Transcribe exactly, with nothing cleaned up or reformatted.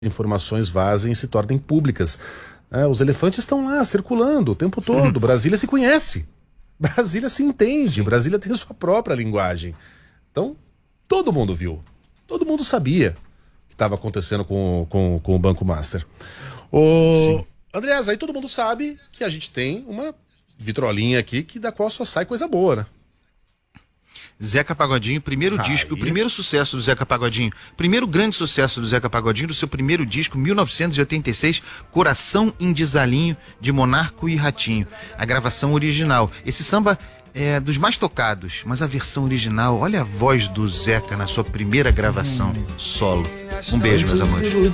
informações vazem e se tornem públicas. É, os elefantes estão lá circulando o tempo todo. Brasília se conhece, Brasília se entende, Sim. Brasília tem sua própria linguagem. Então, todo mundo viu, todo mundo sabia o que estava acontecendo com, com, com o Banco Master. O Andreas, aí todo mundo sabe que a gente tem uma vitrolinha aqui que da qual só sai coisa boa, né? Zeca Pagodinho, primeiro Aí. disco, o primeiro sucesso do Zeca Pagodinho, primeiro grande sucesso do Zeca Pagodinho, do seu primeiro disco, mil novecentos e oitenta e seis, Coração em Desalinho, de Monarco e Ratinho, a gravação original. Esse samba é dos mais tocados, mas a versão original, olha a voz do Zeca na sua primeira gravação solo. Um beijo, meus amores.